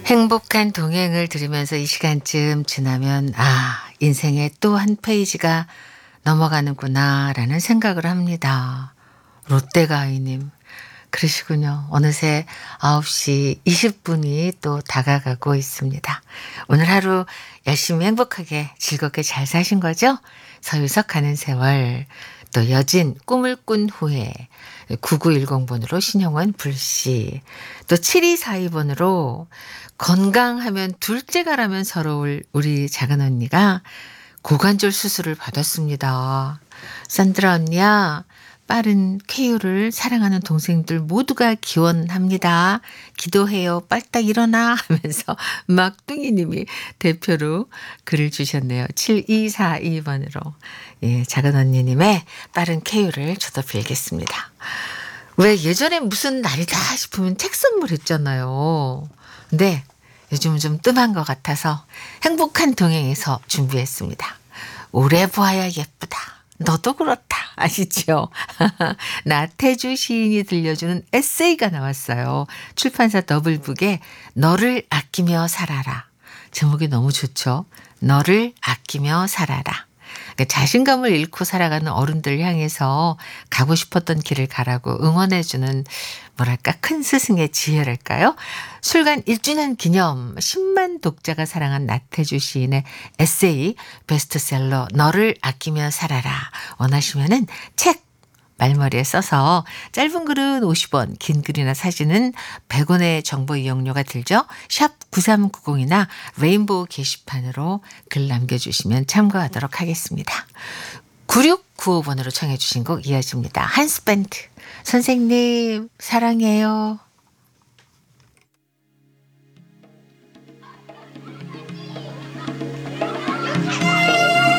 행복한 동행을 들으면서 이 시간쯤 지나면 인생의 또 한 페이지가 넘어가는구나라는 생각을 합니다. 롯데가이님, 그러시군요. 어느새 9시 20분이 또 다가가고 있습니다. 오늘 하루 열심히 행복하게 즐겁게 잘 사신 거죠? 서유석 가는 세월, 또 여진 꿈을 꾼 후에 9910번으로 신영원 불씨, 또 7242번으로 건강하면 둘째가라면 서러울 우리 작은 언니가 고관절 수술을 받았습니다. 산드라 언니야, 빠른 쾌유를 사랑하는 동생들 모두가 기원합니다. 기도해요. 빨딱 일어나 하면서 막둥이님이 대표로 글을 주셨네요. 7242번으로. 예, 작은 언니님의 빠른 쾌유를 저도 빌겠습니다. 왜 예전에 무슨 날이다 싶으면 책 선물했잖아요. 근데 요즘은 좀 뜸한 것 같아서 행복한 동행에서 준비했습니다. 오래 보아야 예쁘다. 너도 그렇다. 아시죠? 나태주 시인이 들려주는 에세이가 나왔어요. 출판사 더블북에 너를 아끼며 살아라. 제목이 너무 좋죠? 너를 아끼며 살아라. 자신감을 잃고 살아가는 어른들 향해서 가고 싶었던 길을 가라고 응원해주는 뭐랄까 큰 스승의 지혜랄까요? 출간 1주년 기념 10만 독자가 사랑한 나태주 시인의 에세이 베스트셀러 너를 아끼며 살아라 원하시면은 책 말머리에 써서 짧은 글은 50원, 긴 글이나 사진은 100원의 정보 이용료가 들죠. 샵 9390이나 레인보우 게시판으로 글 남겨주시면 참고하도록 하겠습니다. 9695번으로 청해 주신 곡 이어집니다. 한스밴드 선생님 사랑해요.